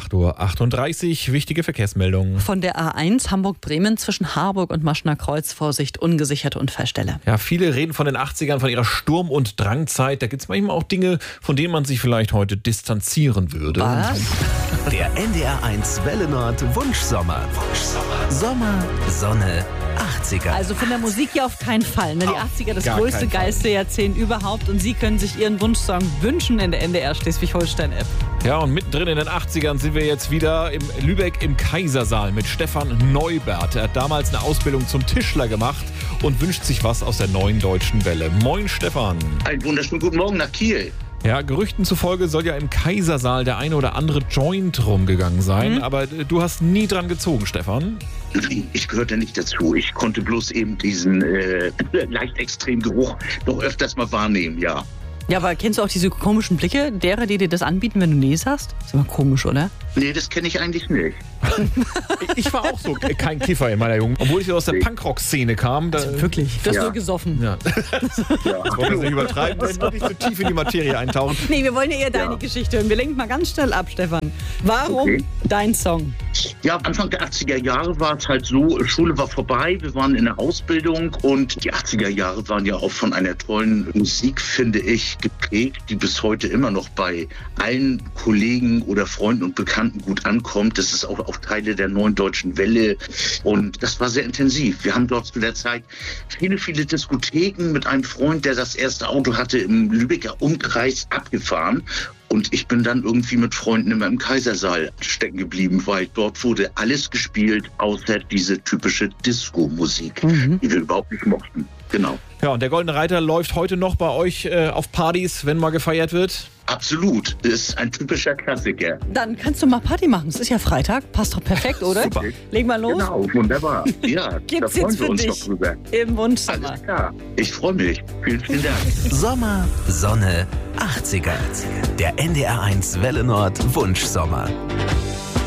8:38 Uhr, wichtige Verkehrsmeldungen. Von der A1 Hamburg-Bremen zwischen Harburg und Maschner Kreuz, Vorsicht, ungesicherte Unfallstelle. Ja, viele reden von den 80ern, von ihrer Sturm- und Drangzeit. Da gibt es manchmal auch Dinge, von denen man sich vielleicht heute distanzieren würde. Was? Der NDR1 Welle Nord Wunschsommer. Sommer, Sonne, 80er. Also von der Musik ja auf keinen Fall. Ne? Die 80er, das gar größte, keinen Fall. geilste Jahrzehnt überhaupt. Und Sie können sich Ihren Wunschsong wünschen in der NDR Schleswig-Holstein-App. Ja, und mittendrin in den 80ern sind wir jetzt wieder in Lübeck im Kaisersaal mit Stefan Neubert. Er hat damals eine Ausbildung zum Tischler gemacht und wünscht sich was aus der neuen deutschen Welle. Moin, Stefan. Einen wunderschönen guten Morgen nach Kiel. Ja, Gerüchten zufolge soll ja im Kaisersaal der eine oder andere Joint rumgegangen sein. Aber du hast nie dran gezogen, Stefan. Nein, ich gehörte nicht dazu. Ich konnte bloß eben diesen leicht extremen Geruch noch öfters mal wahrnehmen, ja. Ja, aber kennst du auch diese komischen Blicke derer, die dir das anbieten, wenn du Nee sagst? Ist immer komisch, oder? Nee, das kenne ich eigentlich nicht. Ich war auch so kein Kiffer in meiner Jugend. Obwohl ich aus der Punkrock-Szene kam. Wirklich? Du hast Ja. nur gesoffen. Ja. Ja. Wollen wir es nicht übertreiben, wenn wir nicht so tief in die Materie eintauchen. Nee, wir wollen ja eher deine Geschichte hören. Wir lenken mal ganz schnell ab, Stefan. Warum Okay. dein Song? Ja, Anfang der 80er Jahre war es halt so, Schule war vorbei, wir waren in der Ausbildung und die 80er Jahre waren ja auch von einer tollen Musik, finde ich, geprägt, die bis heute immer noch bei allen Kollegen oder Freunden und Bekannten gut ankommt. Das ist auch Teile der neuen deutschen Welle und das war sehr intensiv. Wir haben dort zu der Zeit viele Diskotheken mit einem Freund, der das erste Auto hatte, im Lübecker Umkreis abgefahren. Und ich bin dann irgendwie mit Freunden immer im Kaisersaal stecken geblieben, weil dort wurde alles gespielt, außer diese typische Disco-Musik, die wir überhaupt nicht mochten. Genau. Ja, und der Goldene Reiter läuft heute noch bei euch auf Partys, wenn mal gefeiert wird. Absolut. Das ist ein typischer Klassiker. Dann kannst du mal Party machen. Es ist ja Freitag. Passt doch perfekt, oder? Super. Leg mal los. Genau, wunderbar. Ja, da Gibt's freuen jetzt wir für uns dich doch drüber. im Wunschsommer. Alles klar. Ich freue mich. Vielen Dank. Sommer, Sonne, 80er. Der NDR1 Welle Nord Wunschsommer.